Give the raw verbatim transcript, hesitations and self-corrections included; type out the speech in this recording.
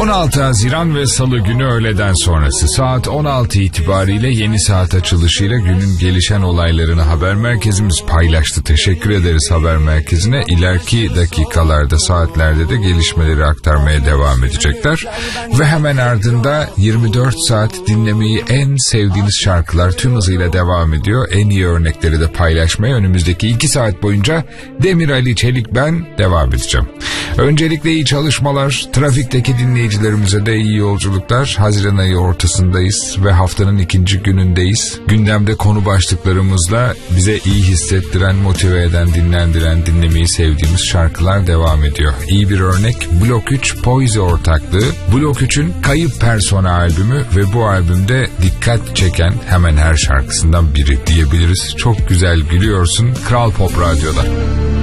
on altı Haziran ve Salı günü öğleden sonrası saat on altı itibariyle yeni saat açılışıyla günün gelişen olaylarını haber merkezimiz paylaştı. Teşekkür ederiz haber merkezine. İleriki dakikalarda, saatlerde de gelişmeleri aktarmaya devam edecekler. Ve hemen ardında yirmi dört saat dinlemeyi en sevdiğiniz şarkılar tüm hızıyla devam ediyor. En iyi örnekleri de paylaşmaya önümüzdeki iki saat boyunca Demir Ali Çelik ben devam edeceğim. Öncelikle iyi çalışmalar, trafikteki dinleyicilerimize de iyi yolculuklar. Haziran ayı ortasındayız ve haftanın ikinci günündeyiz. Gündemde konu başlıklarımızla bize iyi hissettiren, motive eden, dinlendiren, dinlemeyi sevdiğimiz şarkılar devam ediyor. İyi bir örnek Blok üç Poise ortaklığı. Blok üçün Kayıp Persona albümü ve bu albümde dikkat çeken hemen her şarkısından biri diyebiliriz. Çok güzel gülüyorsun Kral Pop Radyo'da.